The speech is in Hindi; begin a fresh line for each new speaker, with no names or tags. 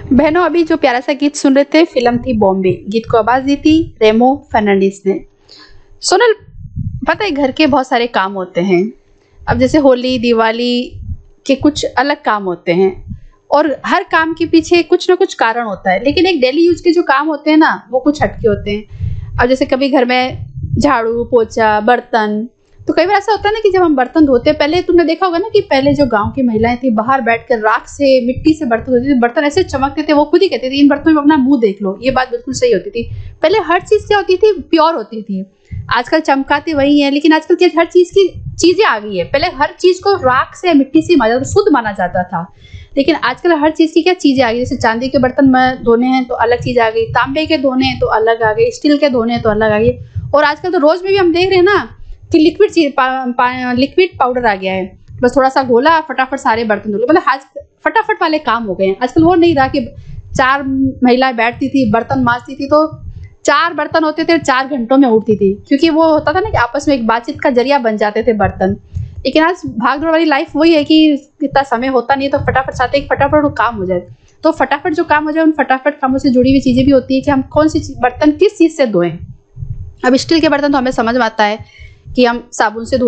बहनों, अभी जो प्यारा सा गीत सुन रहे थे, फिल्म थी बॉम्बे। गीत को आवाज दी थी रेमो फर्नांडिस ने। सोनल, पता है घर के बहुत सारे काम होते हैं। अब जैसे होली दिवाली के कुछ अलग काम होते हैं और हर काम के पीछे कुछ ना कुछ कारण होता है, लेकिन एक डेली यूज के जो काम होते हैं ना, वो कुछ हटके होते हैं। अब जैसे कभी घर में झाड़ू पोछा बर्तन, तो कई बार ऐसा होता है ना कि जब हम बर्तन धोते हैं, पहले तुमने देखा होगा ना कि पहले जो गांव की महिलाएं थी बाहर बैठकर राख से मिट्टी से बर्तन धोती थी। बर्तन ऐसे चमकते थे, वो खुद ही कहती थी इन बर्तनों में अपना मुंह देख लो। ये बात बिल्कुल सही होती थी। पहले हर चीज क्या होती थी, प्योर होती थी। आजकल चमकाते वही है, लेकिन आजकल क्या हर चीज की चीजें आ गई है। पहले हर चीज को राख से मिट्टी से माना शुद्ध माना जाता था, लेकिन आजकल हर चीज की क्या चीजें आ गई। जैसे चांदी के बर्तन में धोने हैं तो अलग चीज आ गई, तांबे के धोने हैं तो अलग आ गई, स्टील के धोने हैं तो अलग आ गई। और आजकल तो रोज में भी हम देख रहे हैं ना कि लिक्विड चीज लिक्विड पाउडर आ गया है। बस थोड़ा सा घोला, फटाफट सारे बर्तन धो लो। मतलब आज फटाफट वाले काम हो गए हैं। आजकल वो नहीं रहा कि 4 महिलाएं बैठती थी बर्तन मांजती थी तो 4 बर्तन होते थे, 4 घंटों में उठती थी, क्योंकि वो होता था ना कि आपस में एक बातचीत का जरिया बन जाते थे बर्तन। लेकिन आज भाग दौड़ वाली लाइफ वही है कि इतना समय होता नहीं है, तो फटाफट चाहते हैं फटाफट वो काम हो जाए। तो फटाफट जो काम हो जाए, उन फटाफट कामों से जुड़ी हुई चीजें भी होती है कि हम कौन सी बर्तन किस चीज से धोएं। अब स्टील के बर्तन तो हमें समझ में आता है कि हम साबुन से